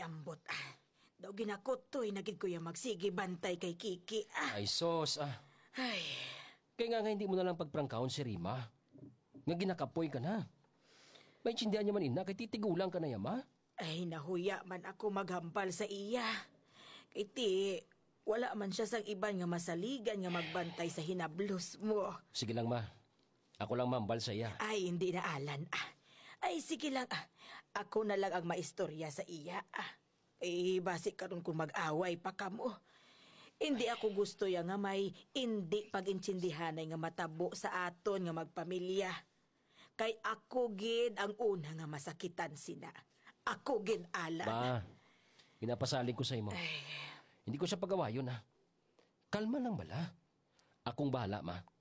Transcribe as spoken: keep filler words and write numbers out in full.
ambot ah. Daw ginakotoy nagid ko yung magsige bantay kay Kiki ah. Ay sos ah. Ay, Kaya nga nga hindi mo na lang pagprangkahon si Rima. Nga ginakapoy ka na. May tsindihan niya man ina, kay titigulang ka na yama. ay nahuya man ako maghampal sa iya. Kay ti, wala man siya sang iban nga masaligan nga magbantay sa hinablos mo. Sige lang ma. Ako lang mambal sa iya. Ay, hindi na alan ah. Ay, sige lang ah. Ako na lang ang maistorya sa iya ah. Eh, basi karon kung mag-away pa kamo. Hindi ako gusto ya nga may hindi pag-intsindihanay nga matabo sa aton nga magpamilya. Kay ako gid ang una nga masakitan sina. Ako gid alan. Ma, pinapasalig ko sa imo. Ay, Hindi ko siya pagawayon ha. Kalma lang bala. Akong bahala ma.